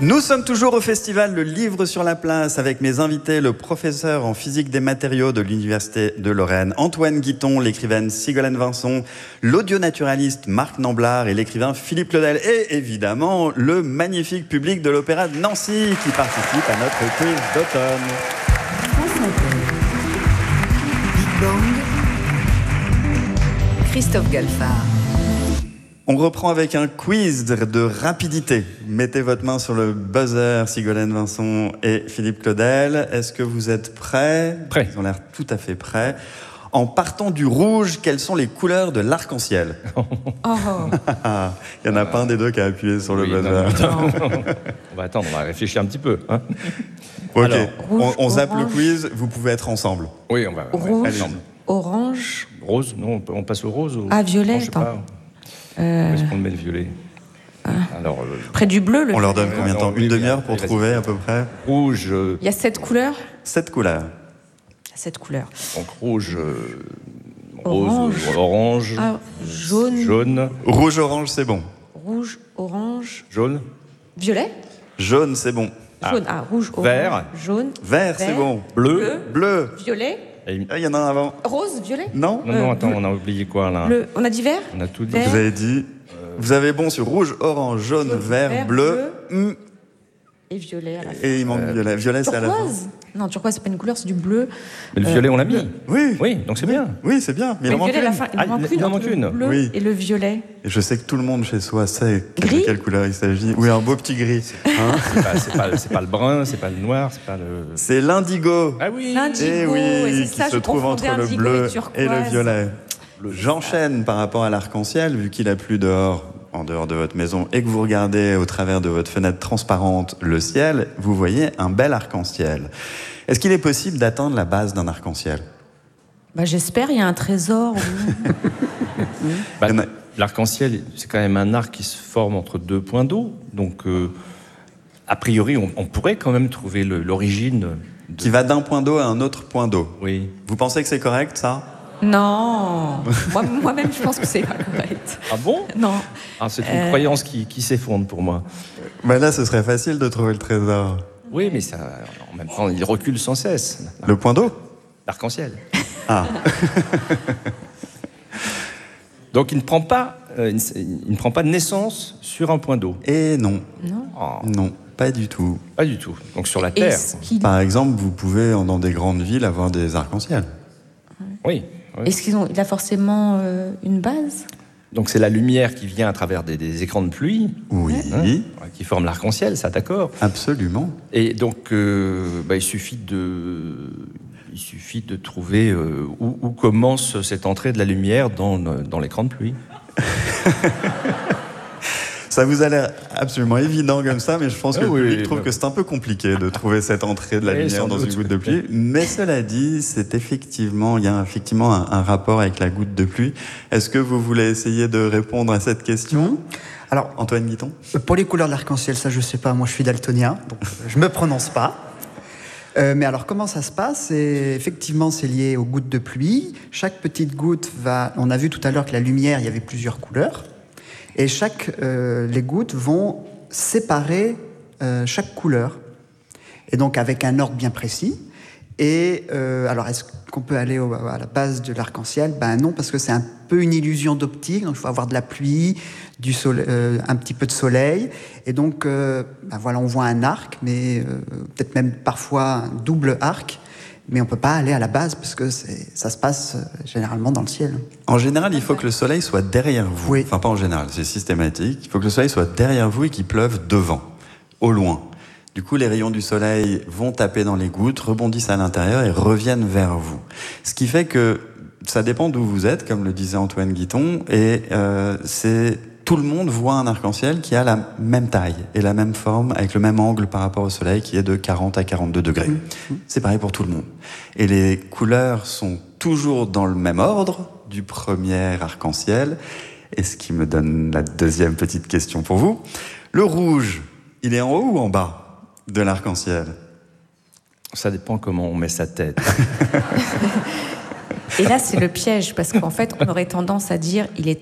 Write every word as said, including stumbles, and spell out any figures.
Nous sommes toujours au festival Le Livre sur la Place avec mes invités, le professeur en physique des matériaux de l'Université de Lorraine, Antoine Guiton, l'écrivaine Sigolène Vincent, l'audionaturaliste Marc Namblard et l'écrivain Philippe Claudel. Et évidemment, le magnifique public de l'Opéra de Nancy qui participe à notre quiz d'automne. Big Bang. Christophe Galfard. On reprend avec un quiz de rapidité. Mettez votre main sur le buzzer, Sigolène Vincent et Philippe Claudel. Est-ce que vous êtes prêts? Prêts. Ils ont l'air tout à fait prêts. En partant du rouge, quelles sont les couleurs de l'arc-en-ciel? Oh. Il n'y en a pas un des deux qui a appuyé sur le Oui, buzzer. non, non. On va attendre, on va réfléchir un petit peu. Hein. Ok, Alors, rouge, on, on zappe le orange. quiz, vous pouvez être ensemble. Oui, on va. on va Rouge, aller ensemble. orange, Rose, non, on peut- on passe au rose ou... Ah, violet, Non, je sais attends. pas. euh, Où est-ce qu'on le met le violet Alors, euh, près du bleu. Le... On leur donne Ouais, combien de non, temps? oui, Une oui, demi-heure oui, pour vas-y. trouver à peu près rouge, euh, Il y a sept couleurs. sept couleurs. Il y a sept couleurs. donc rouge, euh, Orange. rose, orange, Ah, jaune, jaune, Rouge-orange, c'est bon. rouge, orange, jaune, violet. Jaune, c'est bon. Jaune, ah, rouge, orange, Vert. jaune, Vert, c'est bon. bleu. Bleu. violet, Et- Ah, il y en a un avant. rose, violet. Non? Non, non, Euh, attends, bleu. on a oublié quoi là Le... On a dit vert. On a tout dit. Vert. Vous avez dit... Vous avez bon sur rouge, orange, jaune, Jaune, vert, vert, bleu. hum, et violet à la fin. Et il manque violet. Violet, c'est à la fin. Turquoise. Non, turquoise, c'est pas une couleur, c'est du bleu. Mais le violet, on l'a mis. Oui. Oui, donc c'est bien. Oui, c'est bien. Mais il Le en manque violet à la une. fin, il Ah, en manque il- une. il en entre manque le une. bleu Oui. et le violet. Et je sais que tout le monde chez soi sait de Gris quelle couleur il s'agit. Oui, un beau petit gris. Hein? C'est pas, c'est pas- c'est pas le brun, c'est pas le noir, c'est pas le. C'est l'indigo. Ah oui. L'indigo. Eh oui, et c'est qui ça, se je trouve entre confondais le indigo bleu turquoise. et le violet. J'enchaîne par rapport à l'arc-en-ciel, vu qu'il a plu dehors, en dehors de votre maison, et que vous regardez au travers de votre fenêtre transparente le ciel, vous voyez un bel arc-en-ciel. Est-ce qu'il est possible d'atteindre la base d'un arc-en-ciel? Bah, j'espère, il y a un trésor. Bah, Il y en a- L'arc-en-ciel, c'est quand même un arc qui se forme entre deux points d'eau. Donc, euh, a priori, on, on pourrait quand même trouver le- l'origine. de- Qui va d'un point d'eau à un autre point d'eau. Oui. Vous pensez que c'est correct, ça? Non. Moi- Moi-même, je pense que c'est pas correct. Ah bon? Non. Ah, c'est une Euh. croyance qui, qui s'effondre pour moi. Bah là, ce serait facile de trouver le trésor. Oui, mais ça, en même temps, il recule sans cesse. Le point d'eau? L'arc-en-ciel. Ah. Donc, il ne prend pas, euh, il ne- il ne prend pas de naissance sur un point d'eau. Et non. Non. Oh, Non, pas du tout. pas du tout. Donc, sur la Terre. Est-ce qu'il Par exemple, vous pouvez, dans des grandes villes, avoir des arcs-en-ciel. Oui. oui. est-ce qu'ils ont, il a forcément euh, une base? Donc, c'est la lumière qui vient à travers des, des écrans de pluie. Oui, Hein, qui forme l'arc-en-ciel, ça d'accord. absolument. Et donc, euh, bah, il suffit de, il suffit de trouver euh, où, où commence cette entrée de la lumière dans, le- dans l'écran de pluie. Ça vous a l'air absolument évident comme ça, mais je pense que Ah le oui, public oui, trouve oui. que c'est un peu compliqué de trouver cette entrée de la Oui, lumière sans dans doute. une goutte de pluie. Mais cela dit, c'est effectivement, il y a effectivement un, un rapport avec la goutte de pluie. Est-ce que vous voulez essayer de répondre à cette question? Alors, Antoine Guiton? pour les couleurs de l'arc-en-ciel, ça je sais pas, moi je suis daltonien, donc je me prononce pas. Euh, mais alors comment ça se passe? Et effectivement, c'est lié aux gouttes de pluie. Chaque petite goutte va... On a vu tout à l'heure que la lumière, il y avait plusieurs couleurs. Et chaque, euh, les gouttes vont séparer euh, chaque couleur. Et donc avec un ordre bien précis. Et euh, alors, est-ce qu'on peut aller au- à la base de l'arc-en-ciel? Ben non, parce que c'est un peu une illusion d'optique. Donc, il faut avoir de la pluie, du soleil, euh, un petit peu de soleil. Et donc, euh, ben voilà, on voit un arc, mais euh, peut-être même parfois un double arc. Mais on peut pas aller à la base parce que c'est- ça se passe euh, généralement dans le ciel. En général, il faut que le soleil soit derrière vous. Oui. Enfin, pas en général, c'est systématique. Il faut que le soleil soit derrière vous et qu'il pleuve devant, au loin. Du coup, les rayons du soleil vont taper dans les gouttes, rebondissent à l'intérieur et reviennent vers vous. Ce qui fait que ça dépend d'où vous êtes, comme le disait Antoine Guiton, et euh, c'est tout le monde voit un arc-en-ciel qui a la même taille et la même forme, avec le même angle par rapport au soleil, qui est de quarante à quarante-deux degrés. C'est pareil pour tout le monde. Et les couleurs sont toujours dans le même ordre du premier arc-en-ciel. Et ce qui me donne la deuxième petite question pour vous. Le rouge, il est en haut ou en bas de l'arc-en-ciel? Ça dépend comment on met sa tête. Et là, c'est le piège, parce qu'en fait, on aurait tendance à dire il est